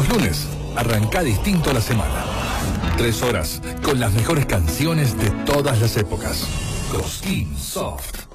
lunes, arranca distinto la semana. 3 horas con las mejores canciones de todas las épocas. Cosquín Soft.